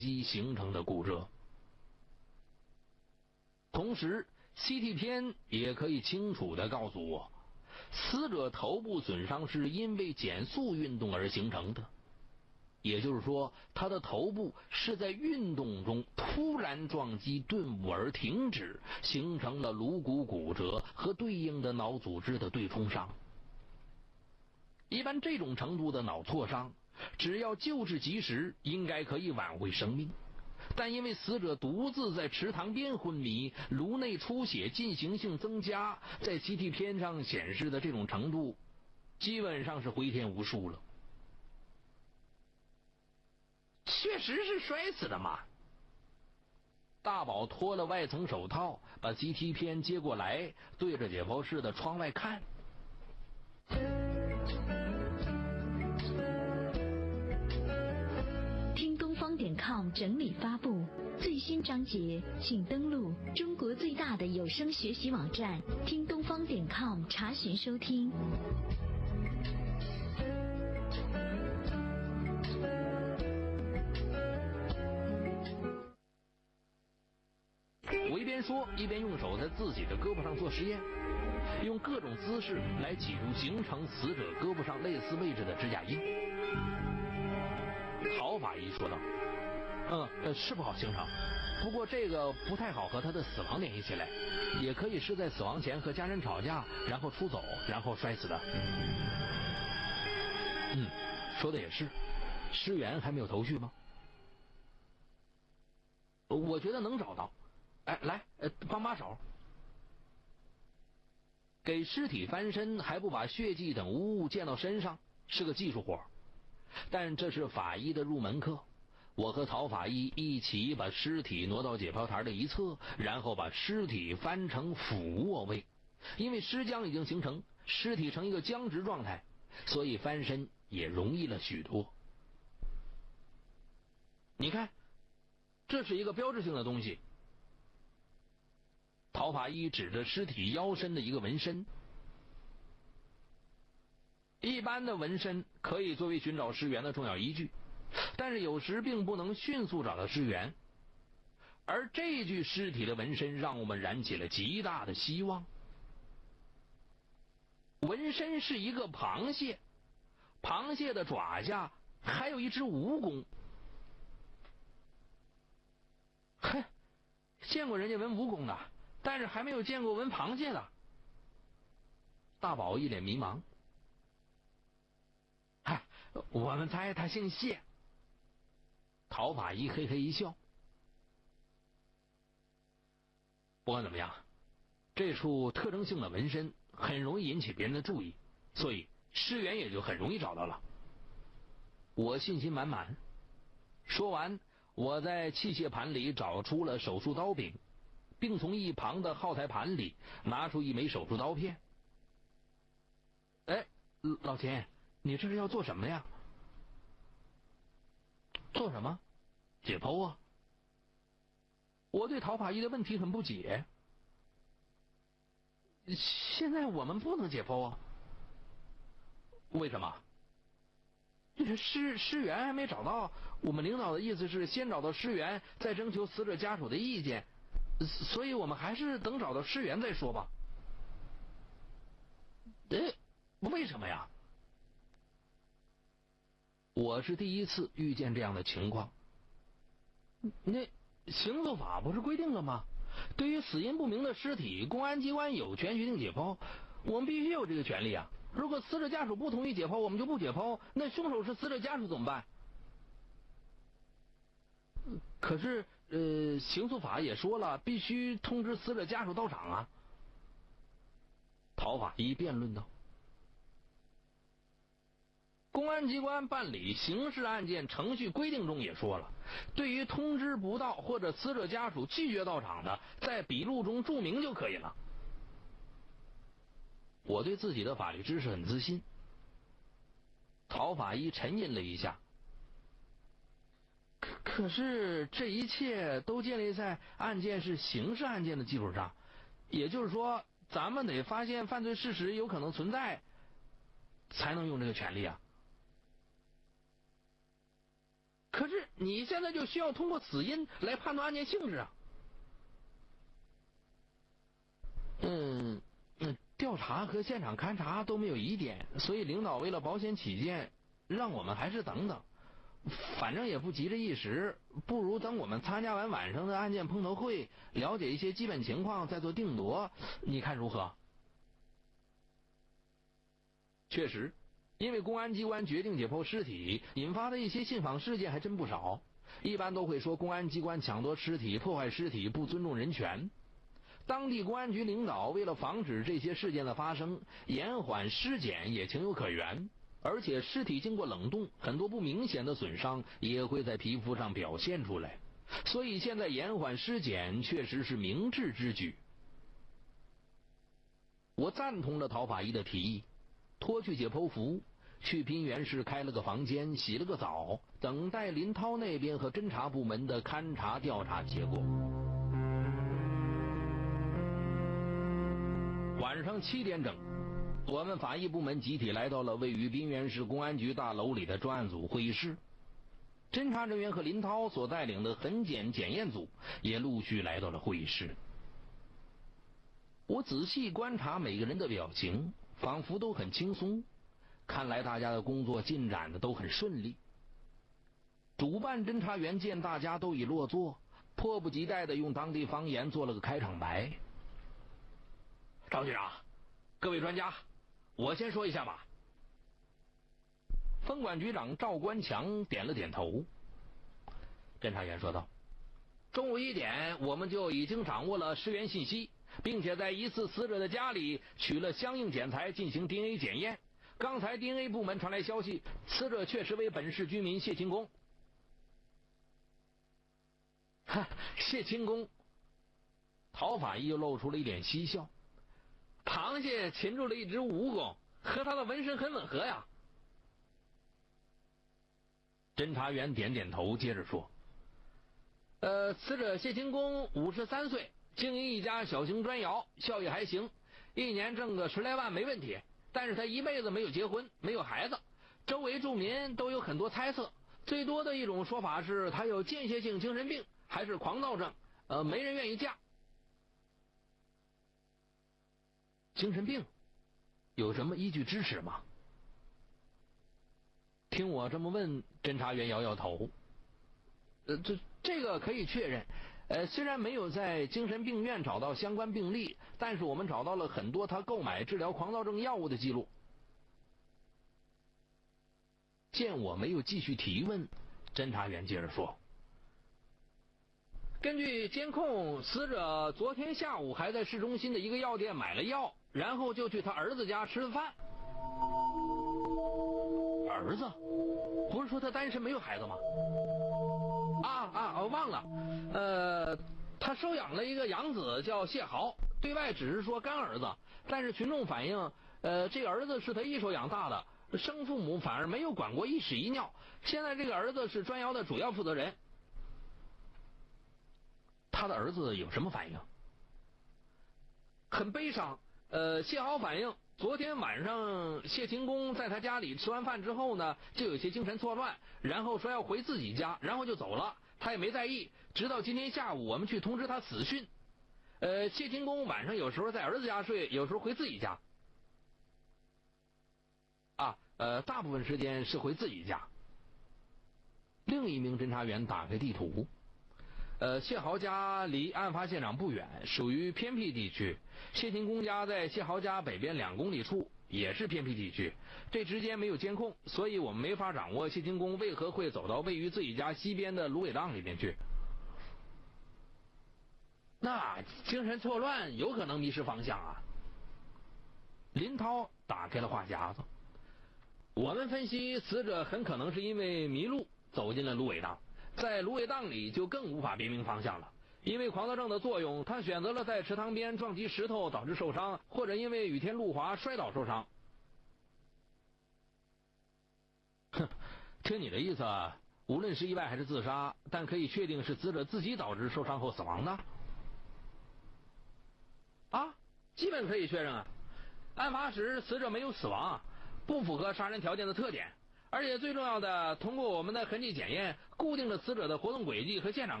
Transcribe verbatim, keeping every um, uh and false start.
击形成的骨折。同时 C T 片也可以清楚地告诉我，死者头部损伤是因为减速运动而形成的，也就是说他的头部是在运动中突然撞击顿悟而停止，形成了颅骨骨折和对应的脑组织的对冲伤。一般这种程度的脑挫伤，只要救治及时，应该可以挽回生命。但因为死者独自在池塘边昏迷，颅内出血进行性增加，在 C T 片上显示的这种程度基本上是回天无术了。确实是摔死的嘛。大宝脱了外层手套，把 C T 片接过来，对着解剖室的窗外看。 听东方点 com 整理发布最新章节，请登录中国最大的有声学习网站听东方点 com 查询收听。 我一边说，一边用手在自己的胳膊上做实验，用各种姿势来企图形成死者胳膊上类似位置的指甲印。陶法医说道：嗯呃，是不好形成，不过这个不太好和他的死亡联系起来，也可以是在死亡前和家人吵架，然后出走，然后摔死的。嗯，说的也是。尸源还没有头绪吗？我觉得能找到。哎，来，呃，帮把手。给尸体翻身还不把血迹等污物溅到身上，是个技术活，但这是法医的入门课。我和陶法医一起把尸体挪到解剖台的一侧，然后把尸体翻成俯卧位。因为尸僵已经形成，尸体呈一个僵直状态，所以翻身也容易了许多。你看，这是一个标志性的东西。陶法医指着尸体腰身的一个纹身。一般的纹身可以作为寻找尸源的重要依据，但是有时并不能迅速找到尸源。而这具尸体的纹身让我们燃起了极大的希望。纹身是一个螃蟹，螃蟹的爪下还有一只蜈蚣。嘿，见过人家纹蜈蚣的，但是还没有见过纹螃蟹的。大宝一脸迷茫。嗨，我们猜他姓谢。陶法医嘿嘿一笑。不管怎么样，这处特征性的纹身很容易引起别人的注意，所以尸源也就很容易找到了。我信心满满。说完，我在器械盘里找出了手术刀柄，并从一旁的耗材盘里拿出一枚手术刀片。哎，老钱，你这是要做什么呀？做什么？解剖啊。我对陶法医的问题很不解。现在我们不能解剖啊。为什么？这尸尸源还没找到，我们领导的意思是先找到尸源，再征求死者家属的意见，所以我们还是等找到尸源再说吧。哎，为什么呀？我是第一次遇见这样的情况。那刑诉法不是规定了吗？对于死因不明的尸体，公安机关有权决定解剖，我们必须有这个权利啊。如果死者家属不同意解剖，我们就不解剖，那凶手是死者家属怎么办？可是呃，刑诉法也说了，必须通知死者家属到场啊。陶法医辩论道。公安机关办理刑事案件程序规定中也说了，对于通知不到或者死者家属拒绝到场的，在笔录中注明就可以了。我对自己的法律知识很自信。陶法医沉吟了一下。可可是这一切都建立在案件是刑事案件的基础上，也就是说咱们得发现犯罪事实有可能存在才能用这个权利啊。可是你现在就需要通过死因来判断案件性质啊。嗯嗯，调查和现场勘查都没有疑点，所以领导为了保险起见，让我们还是等等。反正也不急着一时，不如等我们参加完晚上的案件碰头会，了解一些基本情况再做定夺，你看如何？确实，因为公安机关决定解剖尸体，引发的一些信访事件还真不少。一般都会说公安机关抢夺尸体、破坏尸体、不尊重人权。当地公安局领导为了防止这些事件的发生，延缓尸检也情有可原。而且尸体经过冷冻，很多不明显的损伤也会在皮肤上表现出来，所以现在延缓尸检确实是明智之举。我赞同了陶法医的提议，脱去解剖服，去滨源市开了个房间，洗了个澡，等待林涛那边和侦查部门的勘查调查结果。晚上七点整，我们法医部门集体来到了位于滨源市公安局大楼里的专案组会议室。侦查人员和林涛所带领的痕检检验组也陆续来到了会议室。我仔细观察每个人的表情，仿佛都很轻松，看来大家的工作进展的都很顺利。主办侦查员见大家都已落座，迫不及待地用当地方言做了个开场白。赵局长，各位专家，我先说一下吧。分管局长赵官强点了点头。侦查员说道：中午一点，我们就已经掌握了尸源信息，并且在疑似死者的家里取了相应检材进行 D N A 检验。刚才 D N A 部门传来消息，死者确实为本市居民谢清功。哈，谢清功。陶法医又露出了一脸嬉笑。螃蟹擒住了一只蜈蚣，和他的纹身很吻合呀。侦查员点点头，接着说：呃，死者谢清功五十三岁，经营一家小型砖窑，效益还行，一年挣个十来万没问题。但是他一辈子没有结婚，没有孩子，周围住民都有很多猜测，最多的一种说法是他有间歇性精神病，还是狂躁症，呃，没人愿意嫁。精神病有什么依据支持吗？听我这么问，侦查员摇摇头。呃，这这个可以确认。呃，虽然没有在精神病院找到相关病例，但是我们找到了很多他购买治疗狂躁症药物的记录。见我没有继续提问，侦查员接着说：根据监控，死者昨天下午还在市中心的一个药店买了药，然后就去他儿子家吃了饭。儿子？不是说他单身没有孩子吗？啊啊，我忘了，呃，他收养了一个养子叫谢豪，对外只是说干儿子，但是群众反映，呃，这个儿子是他一手养大的，生父母反而没有管过一屎一尿。现在这个儿子是砖窑的主要负责人。他的儿子有什么反应？很悲伤。呃，谢豪反映，昨天晚上谢清功在他家里吃完饭之后呢，就有些精神错乱，然后说要回自己家，然后就走了，他也没在意。直到今天下午，我们去通知他死讯。呃，谢清功晚上有时候在儿子家睡，有时候回自己家。啊，呃，大部分时间是回自己家。另一名侦查员打开地图。呃，谢豪家离案发现场不远，属于偏僻地区。谢清功家在谢豪家北边两公里处，也是偏僻地区。这之间没有监控，所以我们没法掌握谢清功为何会走到位于自己家西边的芦苇荡里面去。那精神错乱有可能迷失方向啊。林涛打开了话匣子。我们分析，死者很可能是因为迷路走进了芦苇荡。在芦苇荡里就更无法辨明方向了，因为狂躁症的作用，他选择了在池塘边撞击石头导致受伤，或者因为雨天路滑摔倒受伤。哼，听你的意思，无论是意外还是自杀，但可以确定是死者自己导致受伤后死亡的。啊，基本可以确认啊。案发时死者没有死亡，不符合杀人条件的特点。 而且最重要的，通过我们的痕迹检验，固定了死者的活动轨迹和现场